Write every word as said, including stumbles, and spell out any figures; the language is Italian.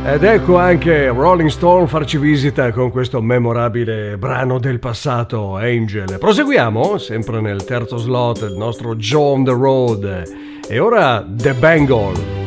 Ed ecco anche Rolling Stone farci visita con questo memorabile brano del passato, Angel. Proseguiamo, sempre nel terzo slot, il nostro Joe on the Road. E ora The Bangle.